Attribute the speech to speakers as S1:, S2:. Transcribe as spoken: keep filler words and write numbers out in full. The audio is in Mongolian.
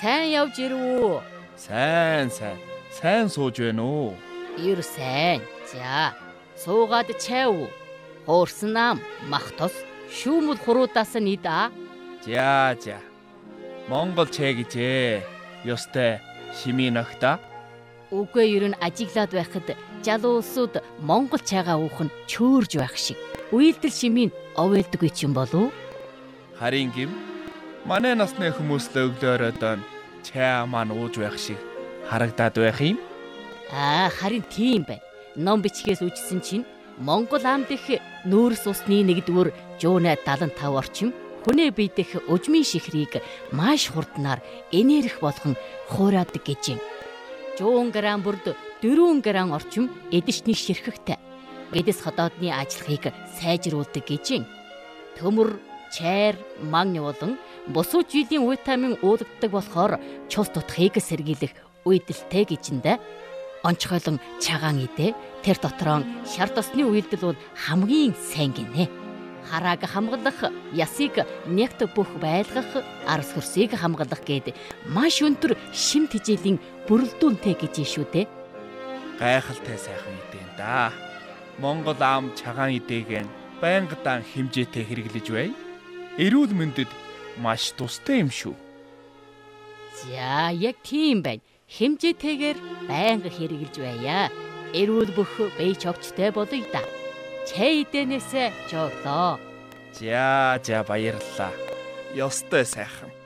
S1: Сайн явж ирв үү?
S2: Сайн сайн. Сайн сууж байна уу?
S1: Ир сайн. За, суугаад чав. Хуурсан нам, мах тос, шүүмэл хуруудаас нь идэ.
S2: За за. Монгол чай гэжээ. Ёстой шимийн огта.
S1: Үгүй ер нь ажиглаад байхад залуу улсууд монгол чайгаа уух нь чөөрж байх шиг. Үйлдэл шимийн овойлдоггүй ч юм болов?
S2: Харин гим. Манай насны хүмүүс л өглөөрөө дан чай маань ууж байх шиг харагдаад байх юм.
S1: Аа, харин тийм байна. Ном бичгээс үжсэн чинь Монгол амд их нүүрс усны нэгдүгээр жуунай дагалан тав орчим хүнээ биедэх ужмын шихрийг маш хурднаар энерги болгон хуураадаг гэж юм. Жуун грамм бүрд дөрвөн грамм орчим эдэшний ширхэгтэй. Гэдэс ходоодны ажиллахыг сайжруулдаг гэж юм. Төмөр, чайр, магний болон бусуу жилийн витамин уулгдаг болохоор чус тутахыг сэргийлэх үйлдэлтэй гэжиндэ. Онцгойлон чагаан идэ. Тэр дотроон шар тосны үйлдэл бол хамгийн сайн гинэ. Харааг хамгаалах, ясыг нэгт бүх байлгах, арс хөрсийг хамгаалах гээд маш өндөр шим тэжээлийн бүрэлдэхүүнтэй гэж шүү дээ.
S2: Гайхалтай сайхан идээн да. Монгол ам чагаан идээгэн байнгадаа хэмжээтэй хэрэглэж бай. Эрүүл мэндэд маш тустай юм шүү.
S1: За, яг тийм байна. Хэмжээтэйгээр байнга хэрэгжилж байя. Эрүүл бүх бие чогчтой болъё да. Чай идэнээсээ жоглоо.
S2: За за баярлалаа. Ёстой сайхан.